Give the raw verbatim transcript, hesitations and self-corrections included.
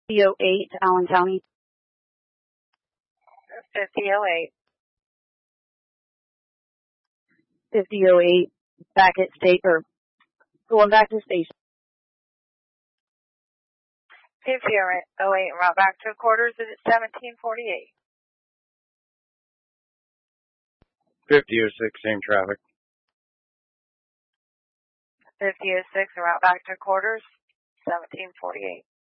fifty oh eight, Allen County. fifty oh eight. fifty oh eight, back at state, or going back to station. fifty oh eight, route back to quarters is at seventeen forty-eight. fifty oh six, same traffic. fifty oh six, route back to quarters, seventeen forty-eight.